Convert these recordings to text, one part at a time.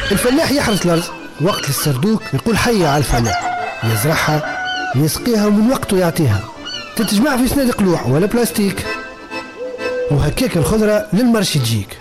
الفلاح يحرث الأرض وقت السردوك يقول حي على الفلاح، يزرعها يسقيها ومن وقته يعطيها، تتجمع في صناديق لوح ولا بلاستيك، وهكاك الخضرة للمرشي تجيك.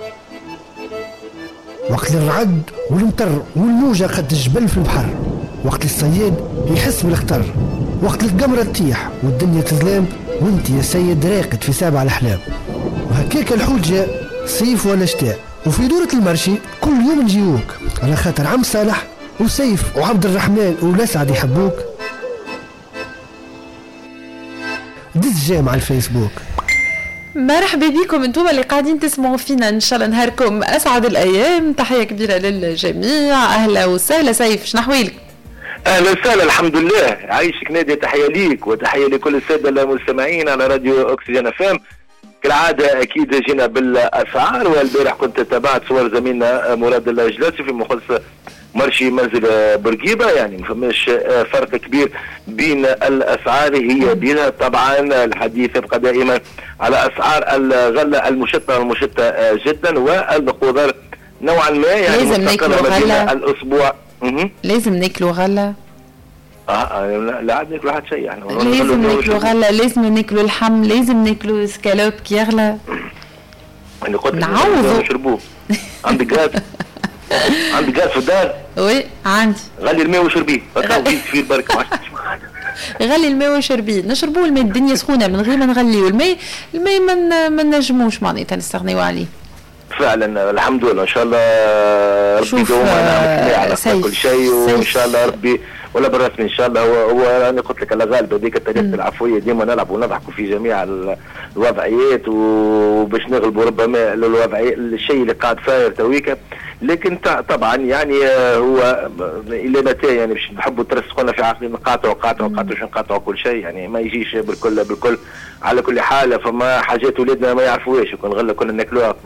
وقت الرعد والمطر والموجة قد الجبل في البحر، وقت الصياد يحس بالخطر، وقت القمرة تطيح والدنيا تظلام وانت يا سيد راقد في سابع الأحلام. وهكاك الحوت جاء صيف ولا شتاء، وفي دورة المرشي كل يوم نجيوك على خاطر عم صالح وسيف وعبد الرحمن والأسعد يحبوك. دز جام على الفيسبوك. مرحبا بكم انتم اللي قاعدين تسمعوا فينا، ان شاء الله نهاركم اسعد الايام. تحيه كبيره للجميع، اهلا وسهلا. سيف شنحويلك؟ اهلا وسهلا، الحمد لله، عايشك نادي. تحيه ليك وتحيه لكل الساده المستمعين على راديو اوكسجين اف ام. كالعاده اكيد جينا بالاسعار، والبارح كنت تابعت صور زميلنا مراد الجلاسي في مخصص مرشي منزل بورقيبه، يعني ما فماش فرق كبير بين الاسعار. هي بينها طبعا الحديث يبقى دائما على اسعار الغله المشتة جدا، والخضر نوعا ما يعني لازم ناكلوا غله الاسبوع. لازم ناكلوا غله. لا عاد ناكلوا حتى شيء يعني. لازم ناكلوا غله، لازم ناكلوا اللحم، لازم ناكلوا سكالوب كي يغلى. انا قلت نعوضوا نشربوه. عندك غاز؟ عندك غاز في الدار؟ وي عندي. غلي الماء وشربيه، في البركه. غلي الماء وشربيه، نشربوه الماء، الدنيا سخونه من غير ما نغليو الماء ما نجموش معناتها نستغنيو عليه. فعلا الحمد لله، ان شاء الله ربي يدومنا على كل شيء، وان شاء الله ربي ولا بالرسمي ان شاء الله. هو انا قلت لك الله غالب، هذيك الطريقه العفويه ديما نلعب ونضحكوا في جميع الوضعيات، وباش نغلبوا ربما الوضعيه الشيء اللي قاعد صاير تويكا. لكن طبعا يعني هو الى متى يعني باش نحبوا ترسخونا في عقلنا نقاطعوا باش نقاطعوا كل شيء، يعني ما يجيش بالكل. على كل حال فما حاجات ولادنا ما يعرفوهاش، يكون غله كنا ناكلوها